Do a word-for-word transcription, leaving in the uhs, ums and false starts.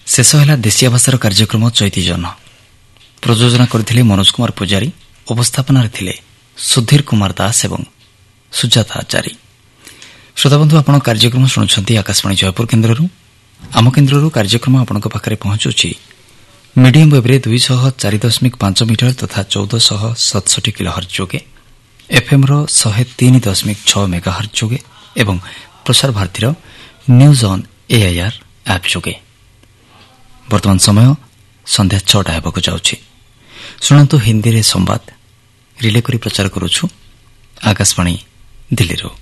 शेष है देशिया भाषार कार्यक्रम चैती जन प्रयोजना करथिले मनोज कुमार पुजारी उपस्थापना थिले सुधीर कुमार दास एवं सुजाता आचारी। श्रोताबंधु आपण कार्यक्रम शुणुछंती आकाशवाणी जयपुर केन्द्ररू। आम केन्द्ररू कार्यक्रम आपणक पाखरे पहुंचुछि मीडियम वेव्रे दुई सौ चार दशमिक पांच मीटर तथा चौदह सौ सतसठी किलोहर्ट्ज जोगे एफएम रो शहे तीन दशमिक छह मेगाहर्ट्ज जोगे एवं प्रसार भारतीर न्यूज ऑन एआईआर ऐप जोगे। वर्तमान समय संध्या छटा हेबाकु जाउछि। शुणंतु हिंदी रे संवाद रिले करी प्रचार करूछु आकाशवाणी दिल्ली रो।